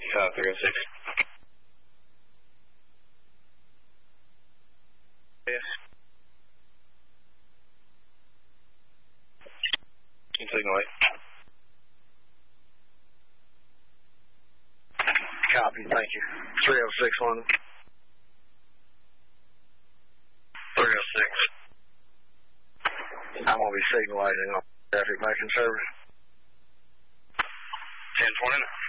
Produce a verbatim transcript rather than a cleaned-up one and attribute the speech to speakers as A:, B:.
A: uh, three oh six. Yes. Signal eight. Copy, thank you. three oh six, London. three oh six. I'm going to be signalizing on traffic making service. ten twenty.